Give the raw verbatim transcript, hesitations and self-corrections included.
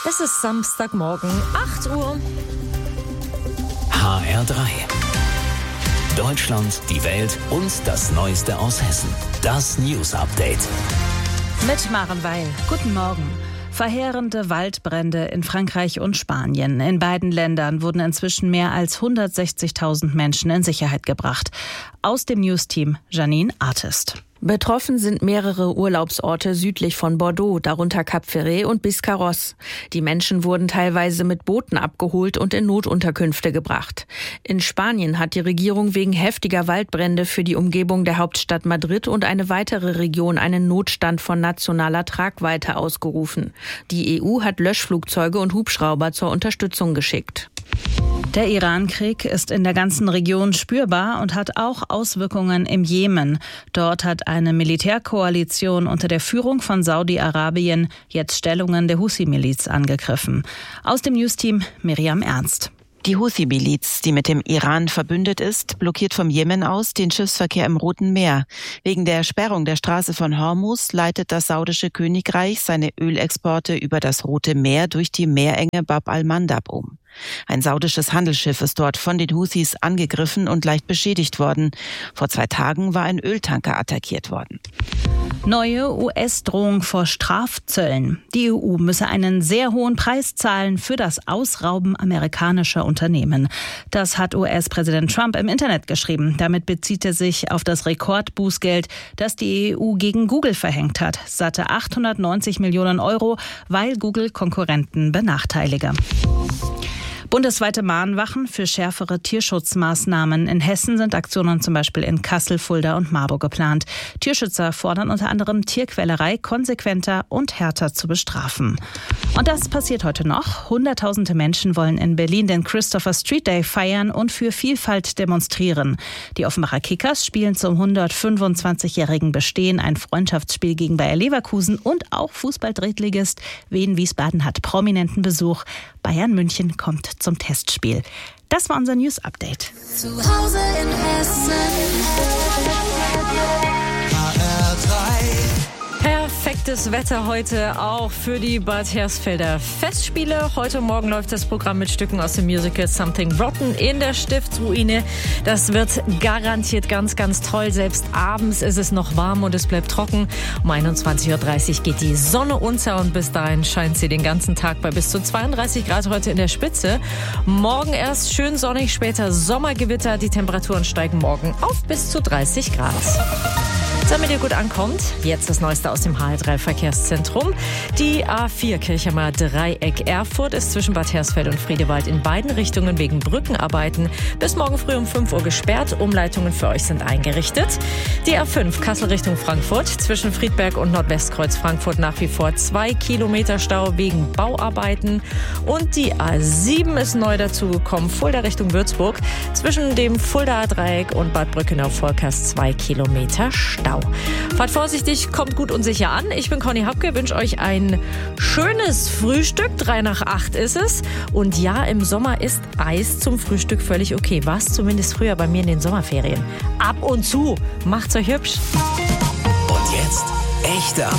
Es ist Samstagmorgen, acht Uhr. H R drei. Deutschland, die Welt und das Neueste aus Hessen. Das News Update. Mit Maren Weil. Guten Morgen. Verheerende Waldbrände in Frankreich und Spanien. In beiden Ländern wurden inzwischen mehr als hundertsechzigtausend Menschen in Sicherheit gebracht. Aus dem News-Team Janine Artist. Betroffen sind mehrere Urlaubsorte südlich von Bordeaux, darunter Cap Ferret und Biscarrosse. Die Menschen wurden teilweise mit Booten abgeholt und in Notunterkünfte gebracht. In Spanien hat die Regierung wegen heftiger Waldbrände für die Umgebung der Hauptstadt Madrid und eine weitere Region einen Notstand von nationaler Tragweite ausgerufen. Die E U hat Löschflugzeuge und Hubschrauber zur Unterstützung geschickt. Der Iran-Krieg ist in der ganzen Region spürbar und hat auch Auswirkungen im Jemen. Dort hat eine Militärkoalition unter der Führung von Saudi-Arabien jetzt Stellungen der Houthi-Miliz angegriffen. Aus dem News-Team Miriam Ernst. Die Houthi-Miliz, die mit dem Iran verbündet ist, blockiert vom Jemen aus den Schiffsverkehr im Roten Meer. Wegen der Sperrung der Straße von Hormuz leitet das saudische Königreich seine Ölexporte über das Rote Meer durch die Meerenge Bab al-Mandab um. Ein saudisches Handelsschiff ist dort von den Houthis angegriffen und leicht beschädigt worden. Vor zwei Tagen war ein Öltanker attackiert worden. Neue U S-Drohung vor Strafzöllen. Die E U müsse einen sehr hohen Preis zahlen für das Ausrauben amerikanischer Unternehmen. Das hat U S-Präsident Trump im Internet geschrieben. Damit bezieht er sich auf das Rekordbußgeld, das die E U gegen Google verhängt hat. Satte achthundertneunzig Millionen Euro, weil Google Konkurrenten benachteilige. Bundesweite Mahnwachen für schärfere Tierschutzmaßnahmen. In Hessen sind Aktionen zum Beispiel in Kassel, Fulda und Marburg geplant. Tierschützer fordern unter anderem Tierquälerei konsequenter und härter zu bestrafen. Und das passiert heute noch. Hunderttausende Menschen wollen in Berlin den Christopher Street Day feiern und für Vielfalt demonstrieren. Die Offenbacher Kickers spielen zum hundertfünfundzwanzigjährigen Bestehen ein Freundschaftsspiel gegen Bayer Leverkusen und auch Fußball-Drittligist Wien Wiesbaden hat prominenten Besuch. Bayern München kommt zum Testspiel. Das war unser News-Update. Zu Hause in Hessen. H R drei. Perfektes Wetter heute auch für die Bad Hersfelder Festspiele. Heute Morgen läuft das Programm mit Stücken aus dem Musical Something Rotten in der Stiftsruine. Das wird garantiert ganz, ganz toll. Selbst abends ist es noch warm und es bleibt trocken. Um einundzwanzig Uhr dreißig geht die Sonne unter und bis dahin scheint sie den ganzen Tag bei bis zu zweiunddreißig Grad heute in der Spitze. Morgen erst schön sonnig, später Sommergewitter. Die Temperaturen steigen morgen auf bis zu dreißig Grad. Damit ihr gut ankommt, jetzt das Neueste aus dem H R drei Verkehrszentrum. Die A vier Kirchheimer Dreieck Erfurt ist zwischen Bad Hersfeld und Friedewald in beiden Richtungen wegen Brückenarbeiten bis morgen früh um fünf Uhr gesperrt. Umleitungen für euch sind eingerichtet. Die A fünf Kassel Richtung Frankfurt zwischen Friedberg und Nordwestkreuz Frankfurt nach wie vor zwei Kilometer Stau wegen Bauarbeiten. Und die A sieben ist neu dazugekommen, Fulda Richtung Würzburg zwischen dem Fuldaer Dreieck und Bad Brückenau-Volkers zwei Kilometer Stau. Fahrt vorsichtig, kommt gut und sicher an. Ich bin Conny Hapke, wünsche euch ein schönes Frühstück. Drei nach acht ist es. Und ja, im Sommer ist Eis zum Frühstück völlig okay. War es zumindest früher bei mir in den Sommerferien. Ab und zu. Macht's euch hübsch. Und jetzt echte